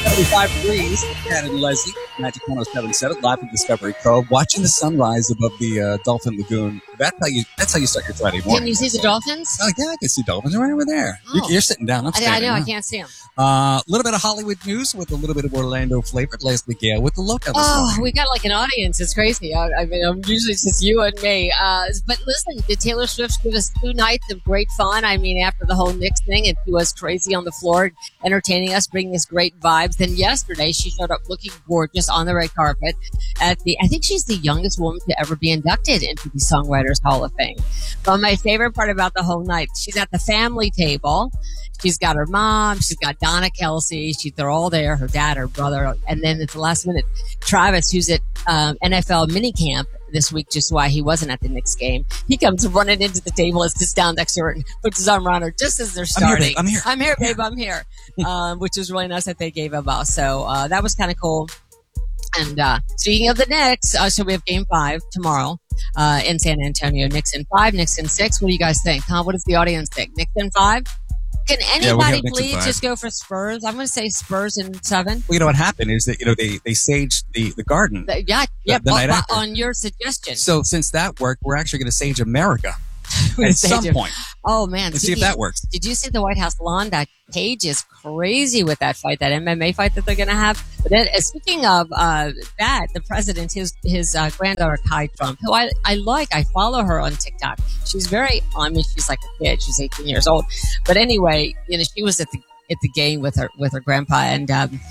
75 degrees. Chad and Leslie, Magic 107.7, live from Discovery Cove, watching the sunrise above the Dolphin Lagoon. That's how you start your Friday morning. Can you see the dolphins? Oh, yeah, I can see dolphins right over there. Oh. You're sitting down. I'm standing. I know, now. I can't see them. A little bit of Hollywood news with a little bit of Orlando flavor. Leslie Gale with the lowdown. We got like an audience. It's crazy. I mean, usually it's just you and me. But listen, did Taylor Swift give us 2 nights of great fun? I mean, after the whole Knicks thing, and she was crazy on the floor, entertaining us, bringing us great vibes. Then yesterday, she showed up looking gorgeous on the red carpet I think she's the youngest woman to ever be inducted into the Songwriters Hall of Fame. But my favorite part about the whole night, she's at the family table. She's got her mom. She's got Donna Kelsey. They're all there, her dad, her brother. And then at the last minute, Travis, who's at NFL minicamp this week, just why he wasn't at the Knicks game, he comes running into the table and sits down next to her and puts his arm around her just as they're starting. I'm here, babe. I'm here. Which was really nice that they gave him out. So that was kind of cool. And speaking of the Knicks, so we have Game 5 tomorrow in San Antonio. Knicks in 5, Knicks in 6. What do you guys think? Huh? What does the audience think? Knicks in 5? Can anybody please just go for Spurs? I'm going to say Spurs in 7. Well, you know what happened is that they saged the garden. The night after. On your suggestion. So since that worked, we're actually going to sage America at some point. Oh man, Let's see if that works. Did you see the White House lawn? That Page is crazy with that fight, that MMA fight that they're going to have. But then, speaking of that, the president, his granddaughter Kai Trump, who I like, I follow her on TikTok. She's she's like a kid. She's 18 years old. But anyway, she was at the game with her grandpa, and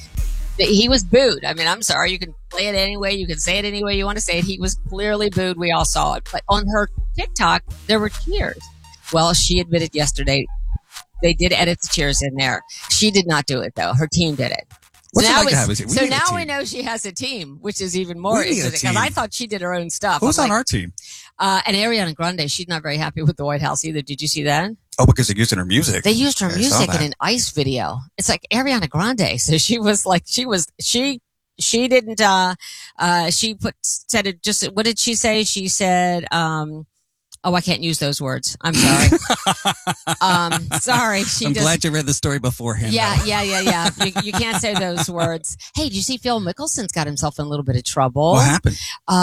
he was booed. I mean, I'm sorry. You can play it any way. You can say it any way you want to say it. He was clearly booed. We all saw it. But on her TikTok, there were cheers. Well, she admitted yesterday they did edit the cheers in there. She did not do it, though. Her team did it. What's it like to have a team? So now we know she has a team, which is even more interesting, because I thought she did her own stuff. Who's on our team? And Ariana Grande, she's not very happy with the White House either. Did you see that? Oh, because they're using her music. They used her music in an ICE video. It's like Ariana Grande. So she was like, she didn't, what did she say? She said, oh, I can't use those words. I'm sorry. Sorry. I'm glad you read the story beforehand. Yeah. You can't say those words. Hey, did you see Phil Mickelson's got himself in a little bit of trouble? What happened?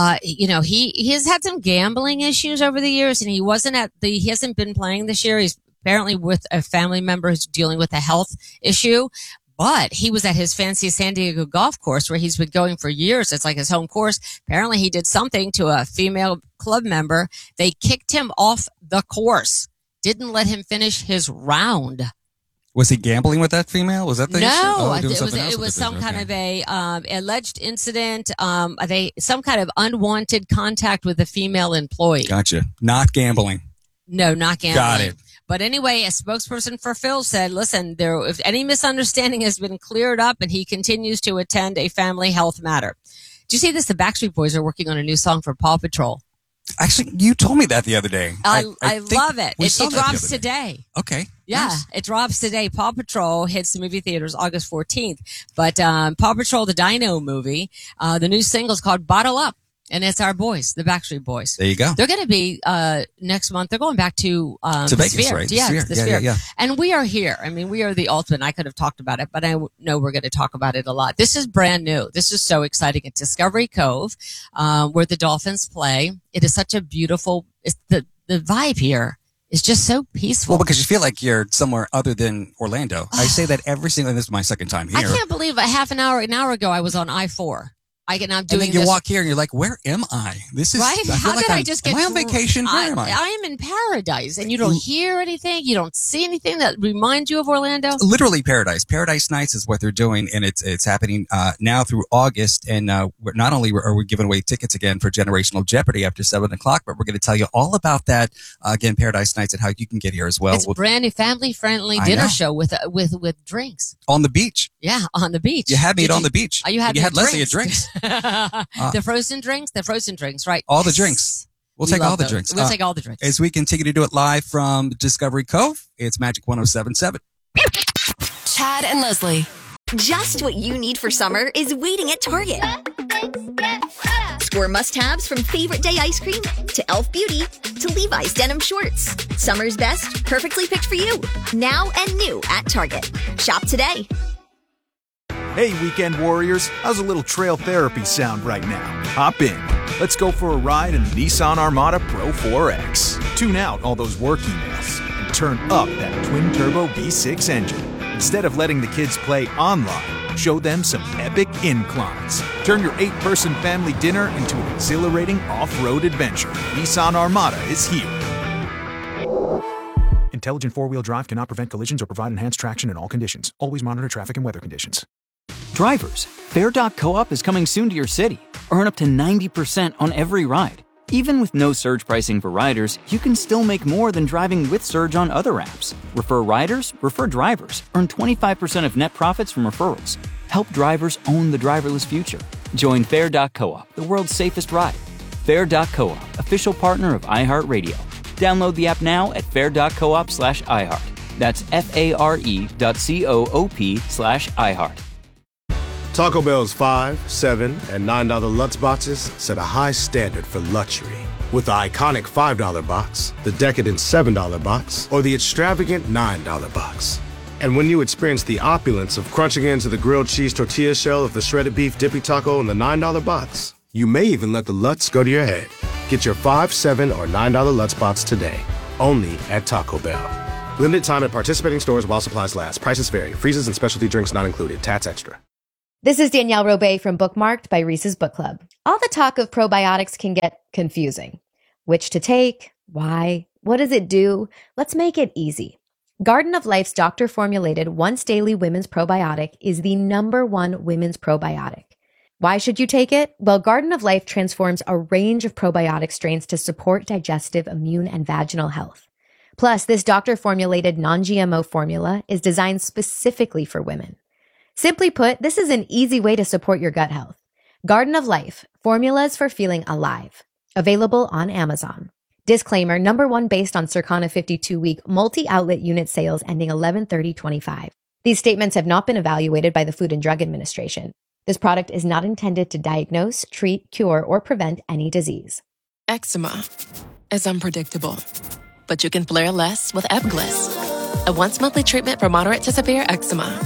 He has had some gambling issues over the years, and he hasn't been playing this year. He's apparently with a family member who's dealing with a health issue. But he was at his fancy San Diego golf course where he's been going for years. It's like his home course. Apparently he did something to a female club member. They kicked him off the course. Didn't let him finish his round. Was he gambling with that female? Was that the issue? No, it was some kind of a alleged incident. Some kind of unwanted contact with a female employee. Gotcha. Not gambling. No, not gambling. Got it. But anyway, a spokesperson for Phil said, listen, if any misunderstanding has been cleared up, and he continues to attend a family health matter. Do you see this? The Backstreet Boys are working on a new song for Paw Patrol. Actually, you told me that the other day. I love it. It drops today. Okay. Yeah, nice. It drops today. Paw Patrol hits the movie theaters August 14th. But Paw Patrol, the Dino movie, the new single is called Bottle Up. And it's our boys, the Backstreet Boys. There you go. They're going to be next month. They're going back to Vegas, Sphere. right? Yeah, the Sphere. Yeah. And we are here. I mean, we are the ultimate. I could have talked about it, but I know we're going to talk about it a lot. This is brand new. This is so exciting. It's Discovery Cove, where the Dolphins play. It is such a beautiful. The vibe here is just so peaceful. Well, because you feel like you're somewhere other than Orlando. I say that every single. And this is my second time here. I can't believe an hour ago I was on I-4. I'm doing and then you walk here and you're like, where am I? This is right. How did I just get? Am I on vacation? Where am I? I am in paradise, and you don't hear anything. You don't see anything that reminds you of Orlando. Literally paradise. Paradise Nights is what they're doing, and it's happening now through August. And not only are we giving away tickets again for Generational Jeopardy after 7:00, but we're going to tell you all about that again. Paradise Nights and how you can get here as well. It's brand new, family friendly dinner show with drinks on the beach. Yeah, on the beach. You had me on the beach. You had Leslie at drinks. The frozen drinks, right? All the drinks. We'll take all the drinks. We'll take all the drinks. As we continue to do it live from Discovery Cove, it's Magic 107.7. Chad and Leslie. Just what you need for summer is waiting at Target. Score must-haves from favorite day ice cream to Elf Beauty to Levi's denim shorts. Summer's best, perfectly picked for you. Now and new at Target. Shop today. Hey, weekend warriors, how's a little trail therapy sound right now? Hop in. Let's go for a ride in the Nissan Armada Pro 4X. Tune out all those work emails and turn up that twin-turbo V6 engine. Instead of letting the kids play online, show them some epic inclines. Turn your 8-person family dinner into an exhilarating off-road adventure. Nissan Armada is here. Intelligent four-wheel drive cannot prevent collisions or provide enhanced traction in all conditions. Always monitor traffic and weather conditions. Drivers, Fair.coop is coming soon to your city. Earn up to 90% on every ride. Even with no surge pricing for riders, you can still make more than driving with Surge on other apps. Refer riders, refer drivers. Earn 25% of net profits from referrals. Help drivers own the driverless future. Join Fair.coop, the world's safest ride. Fair.coop, official partner of iHeartRadio. Download the app now at fair.coop/iHeart. That's FARE.coop/iHeart. Taco Bell's $5, $7, and $9 Lutz boxes set a high standard for luxury. With the iconic $5 box, the decadent $7 box, or the extravagant $9 box. And when you experience the opulence of crunching into the grilled cheese tortilla shell of the shredded beef dippy taco in the $9 box, you may even let the Lutz go to your head. Get your $5, $7, or $9 Lutz box today, only at Taco Bell. Limited time at participating stores while supplies last. Prices vary. Freezes and specialty drinks not included. Tats extra. This is Danielle Robay from Bookmarked by Reese's Book Club. All the talk of probiotics can get confusing. Which to take? Why? What does it do? Let's make it easy. Garden of Life's doctor-formulated once-daily women's probiotic is the #1 women's probiotic. Why should you take it? Well, Garden of Life transforms a range of probiotic strains to support digestive, immune, and vaginal health. Plus, this doctor-formulated non-GMO formula is designed specifically for women. Simply put, this is an easy way to support your gut health. Garden of Life, formulas for feeling alive. Available on Amazon. Disclaimer, #1 based on Circana 52-week multi-outlet unit sales ending 11/30/25. These statements have not been evaluated by the Food and Drug Administration. This product is not intended to diagnose, treat, cure, or prevent any disease. Eczema is unpredictable, but you can flare less with Ebglyss, a once-monthly treatment for moderate to severe eczema.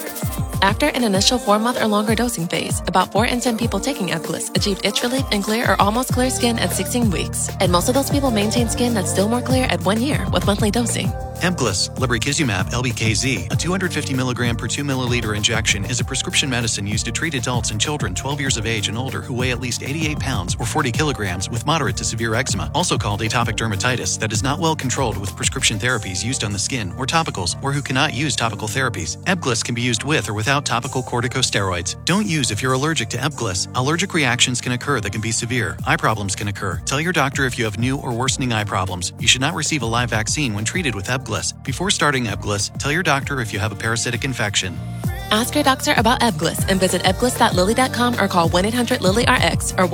After an initial 4-month or longer dosing phase, about 4 in 10 people taking Ebglyss achieved itch relief and clear or almost clear skin at 16 weeks. And most of those people maintain skin that's still more clear at 1 year with monthly dosing. Ebglyss, lebrikizumab LBKZ, a 250 milligram per 2 milliliter injection, is a prescription medicine used to treat adults and children 12 years of age and older who weigh at least 88 pounds or 40 kilograms with moderate to severe eczema, also called atopic dermatitis, that is not well controlled with prescription therapies used on the skin or topicals, or who cannot use topical therapies. Ebglyss can be used with or without topical corticosteroids. Don't use if you're allergic to Ebglyss. Allergic reactions can occur that can be severe. Eye problems can occur. Tell your doctor if you have new or worsening eye problems. You should not receive a live vaccine when treated with Ebglyss. Before starting Ebglyss, tell your doctor if you have a parasitic infection. Ask your doctor about Ebglyss and visit ebglyss.lilly.com or call 1-800-LILY-RX or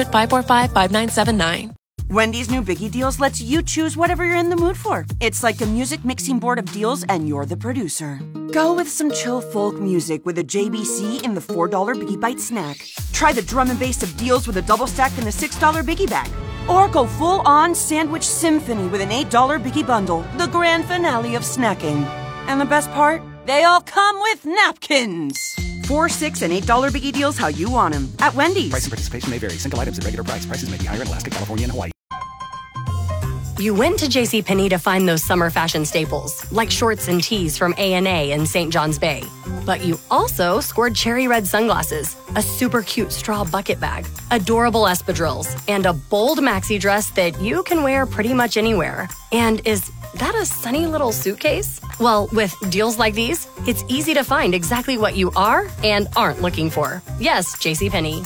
1-800-545-5979. Wendy's new Biggie Deals lets you choose whatever you're in the mood for. It's like a music mixing board of deals and you're the producer. Go with some chill folk music with a JBC in the $4 Biggie Bite snack. Try the drum and bass of deals with a double stack in the $6 Biggie Bag. Or go full-on sandwich symphony with an $8 Biggie Bundle, the grand finale of snacking. And the best part? They all come with napkins. $4, $6, and $8 Biggie Deals how you want them at Wendy's. Price and participation may vary. Single items at regular price. Prices may be higher in Alaska, California, and Hawaii. You went to JCPenney to find those summer fashion staples, like shorts and tees from A&A in St. John's Bay. But you also scored cherry red sunglasses, a super cute straw bucket bag, adorable espadrilles, and a bold maxi dress that you can wear pretty much anywhere. And is that a sunny little suitcase? Well, with deals like these, it's easy to find exactly what you are and aren't looking for. Yes, JCPenney.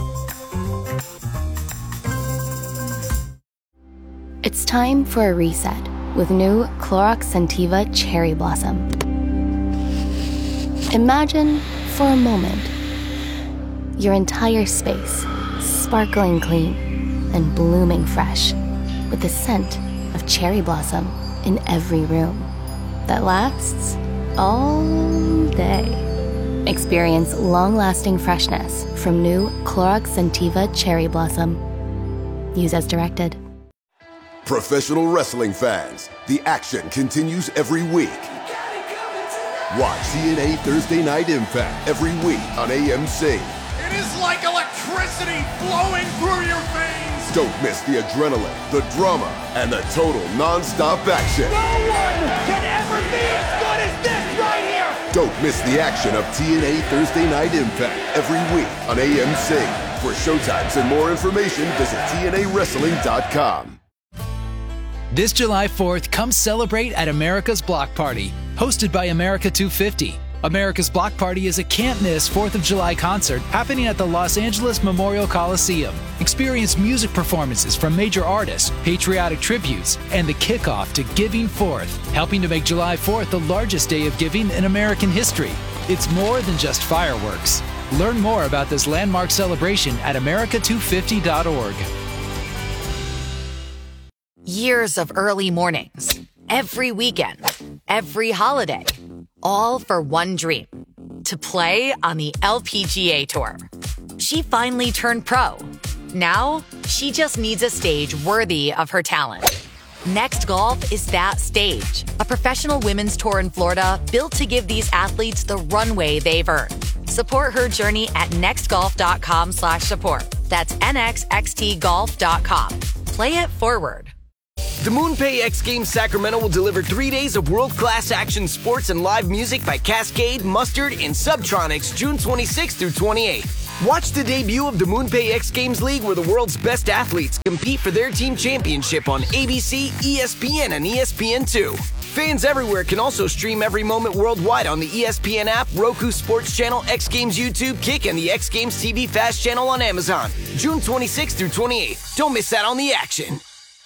It's time for a reset with new Clorox Scentiva Cherry Blossom. Imagine, for a moment, your entire space sparkling clean and blooming fresh with the scent of cherry blossom in every room that lasts all day. Experience long-lasting freshness from new Clorox Scentiva Cherry Blossom. Use as directed. Professional wrestling fans, the action continues every week. Watch TNA Thursday Night Impact every week on AMC. It is like electricity flowing through your veins. Don't miss the adrenaline, the drama, and the total non-stop action. No one can ever be as good as this right here. Don't miss the action of TNA Thursday Night Impact every week on AMC. For showtimes and more information, visit TNAWrestling.com. This July 4th, come celebrate at America's Block Party, hosted by America 250. America's Block Party is a can't-miss 4th of July concert happening at the Los Angeles Memorial Coliseum. Experience music performances from major artists, patriotic tributes, and the kickoff to Giving Fourth, helping to make July 4th the largest day of giving in American history. It's more than just fireworks. Learn more about this landmark celebration at america250.org. Years of early mornings, every weekend, every holiday, all for one dream, to play on the LPGA Tour. She finally turned pro. Now, she just needs a stage worthy of her talent. Next Golf is that stage, a professional women's tour in Florida built to give these athletes the runway they've earned. Support her journey at nextgolf.com/support. That's nxxtgolf.com. Play it forward. The MoonPay X Games Sacramento will deliver 3 days of world-class action sports and live music by Cascade, Mustard, and Subtronics June 26th through 28th. Watch the debut of the MoonPay X Games League, where the world's best athletes compete for their team championship on ABC, ESPN, and ESPN2. Fans everywhere can also stream every moment worldwide on the ESPN app, Roku Sports Channel, X Games YouTube, Kick, and the X Games TV Fast channel on Amazon. June 26th through 28th. Don't miss out on the action.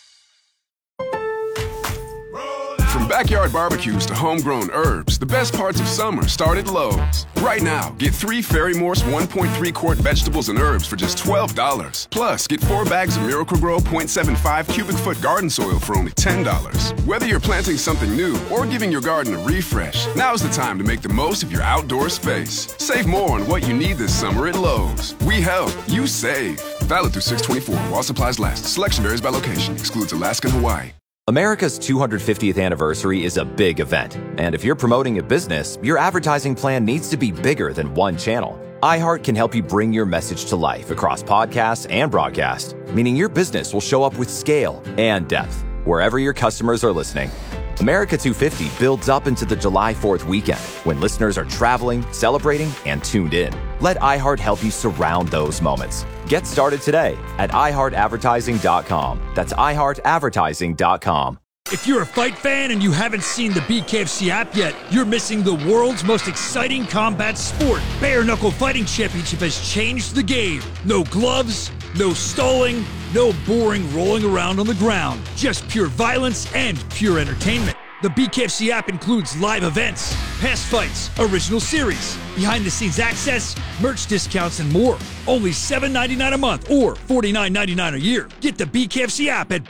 From backyard barbecues to homegrown herbs, the best parts of summer start at Lowe's. Right now, get 3 Ferry Morse 1.3-quart vegetables and herbs for just $12. Plus, get 4 bags of Miracle-Gro 0.75 cubic foot garden soil for only $10. Whether you're planting something new or giving your garden a refresh, now's the time to make the most of your outdoor space. Save more on what you need this summer at Lowe's. We help, you save. Valid through 6/24 while supplies last. Selection varies by location. Excludes Alaska and Hawaii. America's 250th anniversary is a big event, and if you're promoting a business, your advertising plan needs to be bigger than one channel. iHeart can help you bring your message to life across podcasts and broadcast, meaning your business will show up with scale and depth wherever your customers are listening. America 250 builds up into the July 4th weekend when listeners are traveling, celebrating, and tuned in. Let iHeart help you surround those moments. Get started today at iHeartAdvertising.com. That's iHeartAdvertising.com. If you're a fight fan and you haven't seen the BKFC app yet, you're missing the world's most exciting combat sport. Bare Knuckle Fighting Championship has changed the game. No gloves, no stalling, no boring rolling around on the ground. Just pure violence and pure entertainment. The BKFC app includes live events, past fights, original series, behind-the-scenes access, merch discounts, and more. Only $7.99 a month or $49.99 a year. Get the BKFC app at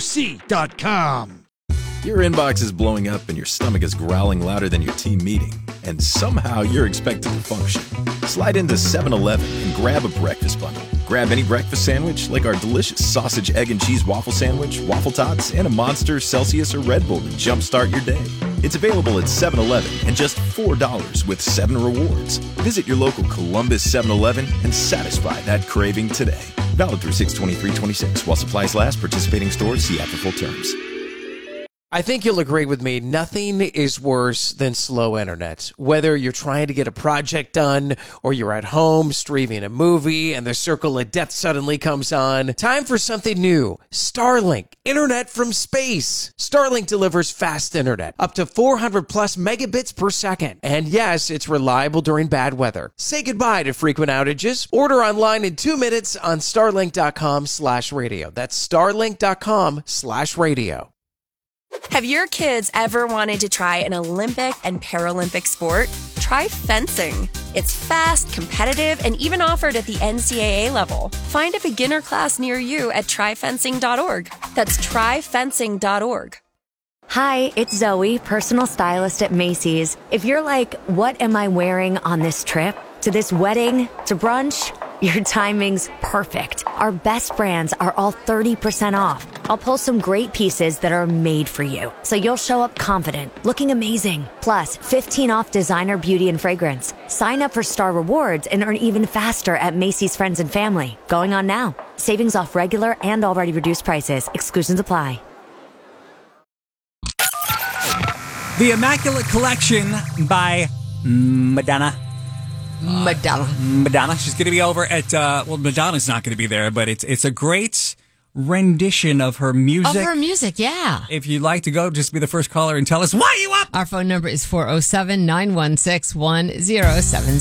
bkfc.com. Your inbox is blowing up and your stomach is growling louder than your team meeting, and somehow you're expected to function. Slide into 7-Eleven and grab a breakfast bundle. Grab any breakfast sandwich like our delicious sausage, egg, and cheese waffle sandwich, waffle tots, and a Monster, Celsius, or Red Bull to jumpstart your day. It's available at 7-Eleven and just $4 with 7 rewards. Visit your local Columbus 7-Eleven and satisfy that craving today. Valid through 6/23/26 while supplies last. Participating stores, see app for full terms. I think you'll agree with me, nothing is worse than slow internet. Whether you're trying to get a project done or you're at home streaming a movie and the circle of death suddenly comes on, time for something new. Starlink, internet from space. Starlink delivers fast internet, up to 400 plus megabits per second. And yes, it's reliable during bad weather. Say goodbye to frequent outages. Order online in 2 minutes on starlink.com/radio. That's starlink.com/radio. Have your kids ever wanted to try an Olympic and Paralympic sport? Try fencing. It's fast, competitive, and even offered at the NCAA level. Find a beginner class near you at tryfencing.org. That's tryfencing.org. Hi, it's Zoe, personal stylist at Macy's. If you're like, what am I wearing on this trip? To this wedding? To brunch? Your timing's perfect. Our best brands are all 30% off. I'll pull some great pieces that are made for you, so you'll show up confident, looking amazing. Plus, 15 off designer, beauty, and fragrance. Sign up for Star Rewards and earn even faster at Macy's Friends and Family. Going on now. Savings off regular and already reduced prices. Exclusions apply. The Immaculate Collection by Madonna. Madonna. She's going to be over at, Madonna's not going to be there, but it's a great rendition of her music. Of her music, yeah. If you'd like to go, just be the first caller and tell us why you up. Our phone number is 407-916-1077.